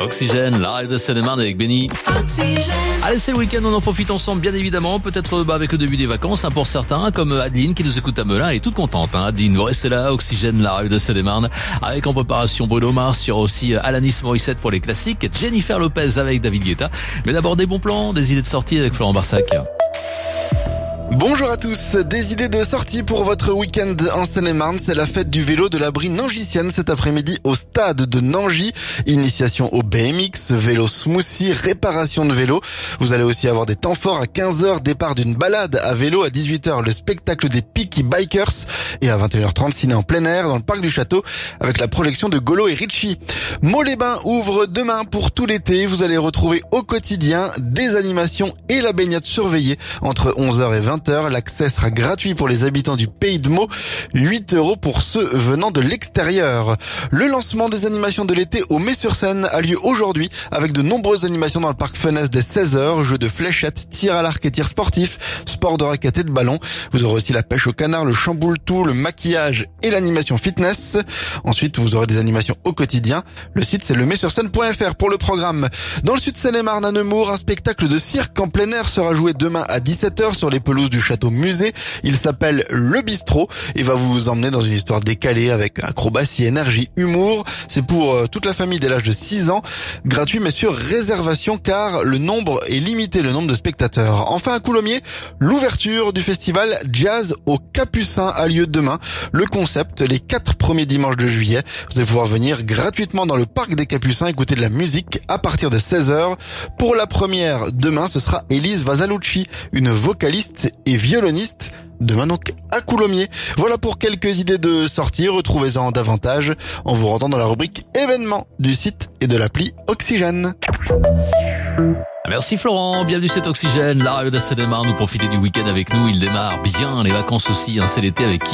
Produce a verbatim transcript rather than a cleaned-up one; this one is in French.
Oxygène, la règle de Seine-et-Marne avec Benny. Allez, c'est le week-end, on en profite ensemble, bien évidemment. Peut-être bah, avec le début des vacances, hein, pour certains, comme Adeline qui nous écoute à Melun. Elle est toute contente. Hein. Adeline, vous restez là, Oxygène, la règle de Seine-et-Marne. Avec en préparation Bruno Mars, il y aura aussi Alanis Morissette pour les classiques. Jennifer Lopez avec David Guetta. Mais d'abord, des bons plans, des idées de sortie avec Florent Barsac. Bonjour à tous, des idées de sortie pour votre week-end en Seine-et-Marne, c'est la fête du vélo de la Brie Nangisienne cet après-midi au stade de Nangy. Initiation au B M X, vélo smoothie, réparation de vélo. Vous allez aussi avoir des temps forts à quinze heures, départ d'une balade à vélo, à dix-huit heures le spectacle des Peaky Bikers et à vingt et une heures trente ciné en plein air dans le parc du château avec la projection de Golo et Richie. Mots-les-Bains ouvre demain pour tout l'été. Vous allez retrouver au quotidien des animations et la baignade surveillée entre onze heures et vingt heures. L'accès sera gratuit pour les habitants du Pays de Meaux, huit euros pour ceux venant de l'extérieur. Le lancement des animations de l'été au Mets-sur-Seine a lieu aujourd'hui avec de nombreuses animations dans le parc Fenès dès seize heures, jeux de fléchettes, tir à l'arc et tir sportif, sport de raquette et de ballon. Vous aurez aussi la pêche au canard, le chamboule-tout, le maquillage et l'animation fitness. Ensuite, vous aurez des animations au quotidien. Le site, c'est le mets sur seine point f r pour le programme. Dans le sud Seine-et-Marne, à Nemours, un spectacle de cirque en plein air sera joué demain à dix-sept heures sur les pelouses du château musée. Il s'appelle Le Bistrot et va vous emmener dans une histoire décalée avec acrobatie, énergie, humour. C'est pour euh, toute la famille dès l'âge de six ans. Gratuit mais sur réservation car le nombre est limité, le nombre de spectateurs. Enfin à Coulommiers, l'ouverture du festival Jazz au Capucin a lieu demain. Le concept, les quatre premiers dimanches de juillet. Vous allez pouvoir venir gratuitement dans le parc des Capucins écouter de la musique à partir de seize heures. Pour la première, demain, ce sera Elise Vasalucci, une vocaliste et violoniste, demain donc à Coulommiers. Voilà pour quelques idées de sortie, retrouvez-en davantage en vous rendant dans la rubrique événements du site et de l'appli Oxygène. Merci Florent, bienvenue c'est Oxygène, la radio de Seine-et-Marne, nous profitez du week-end avec nous, il démarre bien, les vacances aussi, hein, c'est l'été avec qui